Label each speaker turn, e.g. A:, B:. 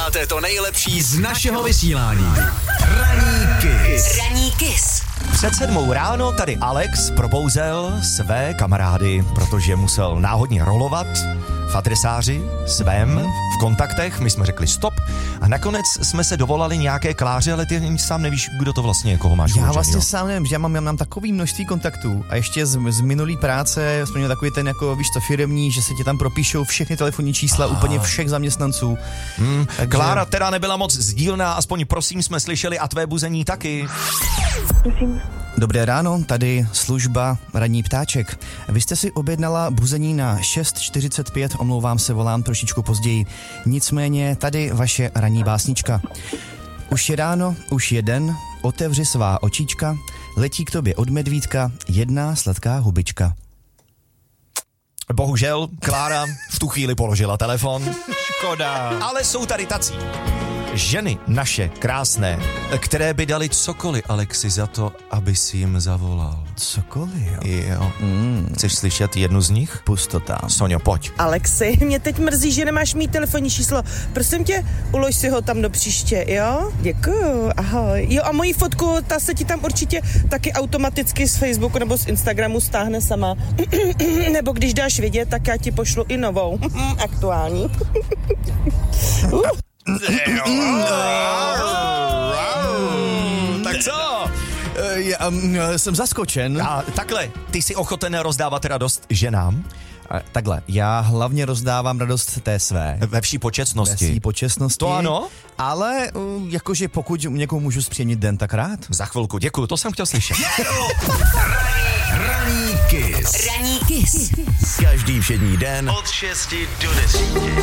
A: Posloucháte to nejlepší z našeho vysílání. Ranní Kiss.
B: Před 7 ráno tady Alex probouzel své kamarády, protože musel náhodně rolovat v adresáři svém, v kontaktech. My jsme řekli stop a nakonec jsme se dovolali nějaké Kláře, ale ty sám nevíš, kdo to vlastně, koho máš.
C: Já vlastně sám nevím, že já mám takový množství kontaktů a ještě z minulý práce jsme měli takový ten, jako víš to, firemní, že se ti tam propíšou všechny telefonní čísla úplně všech zaměstnanců.
B: Takže... Klára teda nebyla moc sdílná, aspoň prosím jsme slyšeli a tvé buzení taky.
D: Prosím.
C: Dobré ráno, tady služba Ranní ptáček. Vy jste si objednala buzení na 6:45, omlouvám se, volám trošičku později. Nicméně tady vaše ranní básnička. Už je ráno, už je den, otevři svá očička, letí k tobě od medvídka jedna sladká hubička.
B: Bohužel, Klára v tu chvíli položila telefon.
C: Škoda.
B: Ale jsou tady tací ženy naše krásné, které by dali cokoliv Alexi za to, aby si jim zavolal.
C: Cokoliv, jo?
B: Jo. Chceš slyšet jednu z nich?
C: Pustota.
B: Sonjo, pojď.
D: Alexi, mě teď mrzí, že nemáš mít telefonní číslo. Prosím tě, ulož si ho tam do příště, jo? Děkuju, ahoj. Jo, a moji fotku, ta se ti tam určitě taky automaticky z Facebooku nebo z Instagramu stáhne sama. Nebo když dáš vidět, tak já ti pošlu i novou. Aktuální.
B: Tak co?
C: Jsem zaskočen.
B: A takhle, ty jsi ochoten rozdávat radost ženám?
C: Takhle, já hlavně rozdávám radost té své.
B: Ve vší početnosti.
C: Ve vší početnosti.
B: To ano?
C: Ale jakože pokud někomu můžu zpříjemnit den, tak rád.
B: Za chvilku, děkuju, to jsem chtěl slyšet.
A: Ranní Kiss.
E: Ranní Kiss.
A: Každý všední den od 6 do 10.